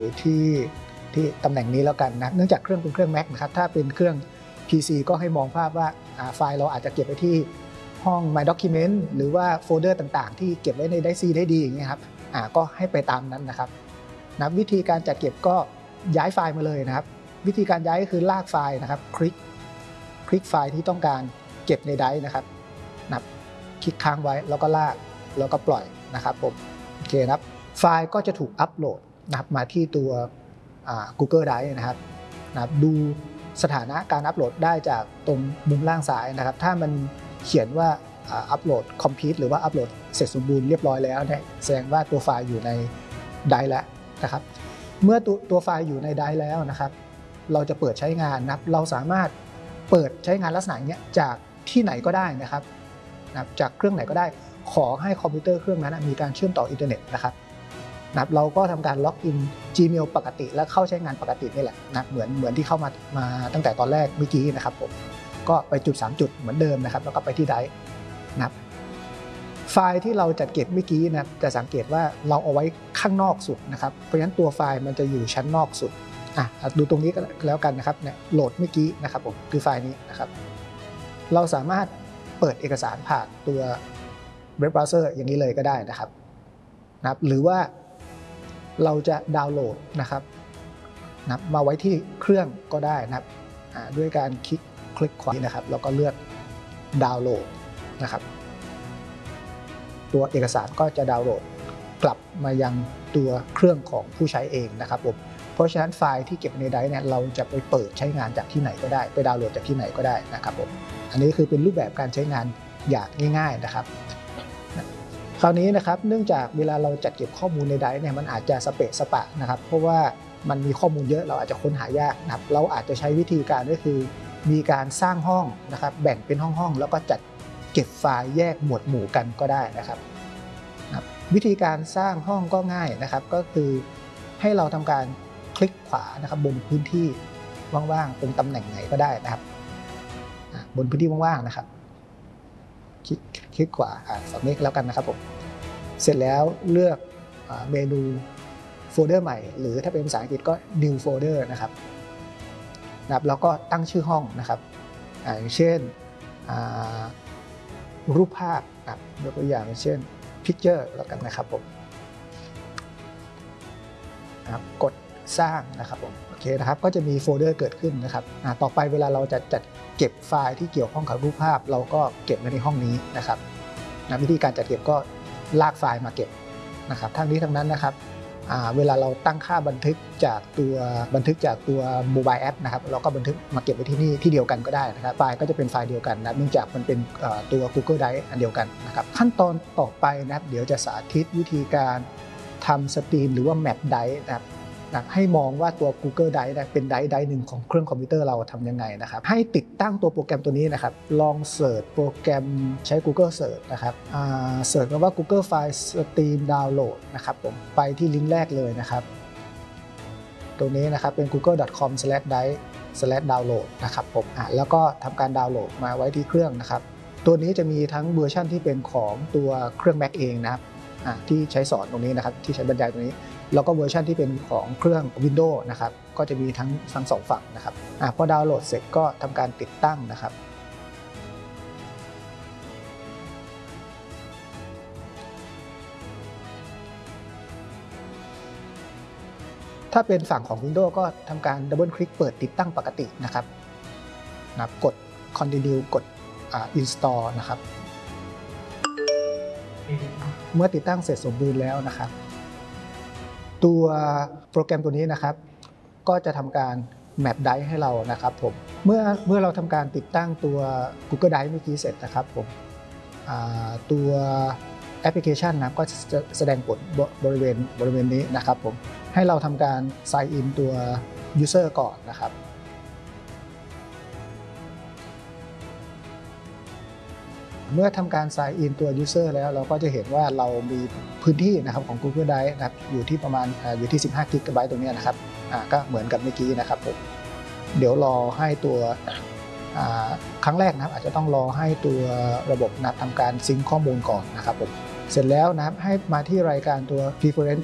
ที่ตำแหน่งนี้แล้วกันนะเนื่องจากเครื่องเป็นเครื่อง Mac นะครับถ้าเป็นเครื่อง PC ก็ให้มองภาพว่าไฟล์เราอาจจะเก็บไว้ที่ห้อง My Document หรือว่าโฟลเดอร์ต่างๆที่เก็บไว้ในไดซีได้ดีอย่างเงี้ยครับก็ให้ไปตามนั้นนะครับวิธีการจัดเก็บก็ย้ายไฟล์มาเลยนะครับวิธีการย้ายก็คือลากไฟล์นะครับคลิกไฟล์ที่ต้องการเก็บในไดร์นะครับคลิกค้างไว้แล้วก็ลากแล้วก็ปล่อยนะครับผมโอเคนะครับไฟล์ก็จะถูกอัปโหลดนะครับมาที่ตัวGoogle Drive นะครับดูสถานะการอัปโหลดได้จากตรงมุมล่างซ้ายนะครับถ้ามันเขียนว่าอัปโหลด complete หรือว่าอัปโหลดเสร็จสมบูรณ์เรียบร้อยแล้วเนี่ยแสดงว่าตัวไฟล์อยู่ใน Drive แล้วนะครับเมื่อตัวไฟล์อยู่ใน Drive แล้วนะครับเราจะเปิดใช้งานนะครับเราสามารถเปิดใช้งานลักษณะนี้จากที่ไหนก็ได้นะครับจากเครื่องไหนก็ได้ขอให้คอมพิวเตอร์เครื่องนั้นมีการเชื่อมต่ออินเทอร์เน็ตนะครับเราก็ทำการล็อกอิน Gmail ปกติและเข้าใช้งานปกตินี่แหละนะเหมือนที่เข้ามาตั้งแต่ตอนแรกเมื่อกี้นะครับผมก็ไปจุด3จุดเหมือนเดิมนะครับแล้วก็ไปที่ไดรฟ์นะครับไฟล์ที่เราจัดเก็บเมื่อกี้นะจะสังเกตว่าเราเอาไว้ข้างนอกสุดนะครับเพราะฉะนั้นตัวไฟล์มันจะอยู่ชั้นนอกสุดดูตรงนี้ก็แล้วกันนะครับเนี่ยโหลดเมื่อกี้นะครับผมคือไฟล์นี้นะครับเราสามารถเปิดเอกสารผ่านตัวเว็บเบราว์เซอร์อย่างนี้เลยก็ได้นะครับหรือว่าเราจะดาวน์โหลดนะครับมาไว้ที่เครื่องก็ได้นะครับด้วยการคลิกขวานะครับแล้วก็เลือกดาวน์โหลดนะครับตัวเอกสารก็จะดาวน์โหลดกลับมายังตัวเครื่องของผู้ใช้เองนะครับผมเพราะฉะนั้นไฟล์ที่เก็บในไดรฟ์เนี่ยเราจะไปเปิดใช้งานจากที่ไหนก็ได้ไปดาวน์โหลดจากที่ไหนก็ได้นะครับผมอันนี้คือเป็นรูปแบบการใช้งานอย่างง่ายๆนะครับคราวนี้นะครับเนื่องจากเวลาเราจัดเก็บข้อมูลในไดรฟ์เนี่ยมันอาจจะสเปะสปะนะครับเพราะว่ามันมีข้อมูลเยอะเราอาจจะค้นหายากนะครับเราอาจจะใช้วิธีการก็คือมีการสร้างห้องนะครับแบ่งเป็นห้องๆแล้วก็จัดเก็บไฟล์แยกหมวดหมู่กันก็ได้นะครับวิธีการสร้างห้องก็ง่ายนะครับก็คือให้เราทำการคลิกขวานะครับบนพื้นที่ว่างๆตรงตำแหน่งไหนก็ได้นะครับบนพื้นที่ว่างๆนะครับคลิกขวาฝั่งนี้แล้วกันนะครับผมเสร็จแล้วเลือกเมนูโฟลเดอร์ใหม่หรือถ้าเป็นภาษาอังกฤษก็ new folder นะครับแล้วก็ตั้งชื่อห้องนะครับอย่างเช่นรูปภาพยกตัวอย่างเช่น picture แล้วกันนะครับผมกดสร้างนะครับผมโอเคนะครับก็จะมีโฟลเดอร์เกิดขึ้นนะครับต่อไปเวลาเราจะจัดเก็บไฟล์ที่เกี่ยวข้องกับรูปภาพเราก็เก็บไว้ในห้องนี้นะครับวิธีการจัดเก็บก็ลากไฟล์มาเก็บนะครับทั้งนี้ทั้งนั้นนะครับเวลาเราตั้งค่าบันทึกจากตัวโมบายแอปนะครับเราก็บันทึกมาเก็บไว้ที่นี่ที่เดียวกันก็ได้นะครับไฟล์ก็จะเป็นไฟล์เดียวกันนะเนื่องจากมันเป็นตัว Google Drive อันเดียวกันนะครับขั้นตอนต่อไปนะครับเดี๋ยวจะสาธิตวิธีการทำสตรีมหรือว่าแมปไดรฟ์นะครับให้มองว่าตัว Google Drive เป็นไดรฟ์หนึ่งของเครื่องคอมพิวเตอร์เราทำยังไงนะครับให้ติดตั้งตัวโปรแกรมตัวนี้นะครับลองเสิร์ชโปรแกรมใช้ Google Search นะครับเสิร์ชคำว่า Google File Stream Download นะครับผมไปที่ลิงก์แรกเลยนะครับตรงนี้นะครับเป็น google.com/drive/download นะครับผมแล้วก็ทำการดาวน์โหลดมาไว้ที่เครื่องนะครับตัวนี้จะมีทั้งเวอร์ชันที่เป็นของตัวเครื่อง Mac เองนะครับที่ใช้สอนตรงนี้นะครับที่ใช้บรรยายตรงนี้แล้วก็เวอร์ชันที่เป็นของเครื่อง Windows นะครับก็จะมีทั้งสองฝั่งนะครับพอดาวน์โหลดเสร็จก็ทำการติดตั้งนะครับถ้าเป็นฝั่งของ Windows ก็ทำการดับเบิลคลิกเปิดติดตั้งปกตินะครับกด Continue กดInstall นะครับเมื่อติดตั้งเสร็จสมบูรณ์แล้วนะครับตัวโปรแกรมตัวนี้นะครับก็จะทำการแมปไดรฟ์ให้เรานะครับผมเมื่อเราทำการติดตั้งตัว Google Drive เมื่อกี้เสร็จนะครับผมตัวแอปพลิเคชันนะก็จะแสดงผลบริเวณนี้นะครับผมให้เราทำการ sign in ตัว user ก่อนนะครับเมื่อทำการ sign in ตัว user แล้วเราก็จะเห็นว่าเรามีพื้นที่นะครับของ Google Drive นะครับอยู่ที่ประมาณอยู่ที่15 GB ตรงนี้นะครับก็เหมือนกับเมื่อกี้นะครับผมเดี๋ยวรอให้ตัวครั้งแรกนะครับอาจจะต้องรอให้ตัวระบบทำการซิงค์ข้อมูลก่อนนะครับผมเสร็จแล้วนะครับให้มาที่รายการตัว preference